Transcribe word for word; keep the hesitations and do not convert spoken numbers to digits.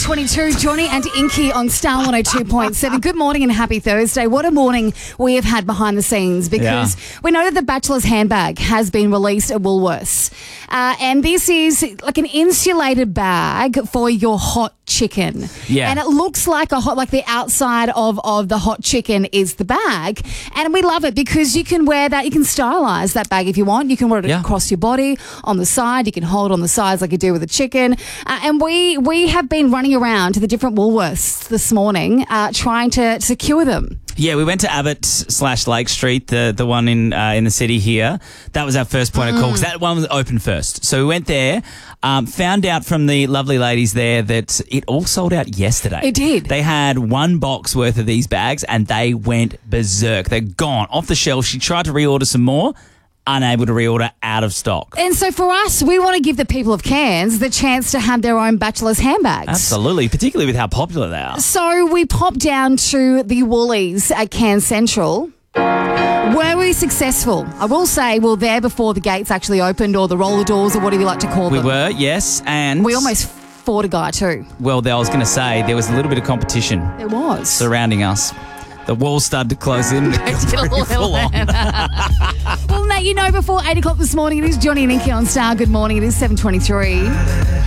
twenty-two, Johnny and Inky on Star one oh two point seven. Good morning and happy Thursday. What a morning we have had behind the scenes, because yeah. we know that the Bachelor's handbag has been released at Woolworths. Uh, and this is like an insulated bag for your hot chicken. Yeah. And it looks like a hot, like the outside of, of the hot chicken is the bag. And we love it because you can wear that, you can stylize that bag if you want. You can wear it yeah. across your body, on the side. You can hold it on the sides like you do with a chicken. Uh, and we we have been running around to the different Woolworths this morning uh, trying to secure them. Yeah, we went to Abbott slash Lake Street, the the one in uh, in the city here. That was our first point mm. of call because that one was open first. So we went there, um, found out from the lovely ladies there that it all sold out yesterday. It did. They had one box worth of these bags and they went berserk. They're gone off the shelf. She tried to reorder some more. Unable to reorder, out of stock. And so for us, we want to give the people of Cairns the chance to have their own Bachelor's handbags. Absolutely, particularly with how popular they are. So we popped down to the Woolies at Cairns Central. Were we successful? I will say we were there before the gates actually opened, or the roller doors, or whatever you like to call we them. We were, yes, and... We almost fought a guy too. Well, I was going to say, there was a little bit of competition. There was. Surrounding us. The walls started to close in. Full on. Well, Nate, you know, before eight o'clock this morning, it is Johnny and Inky on Star. Good morning. It is seven twenty-three.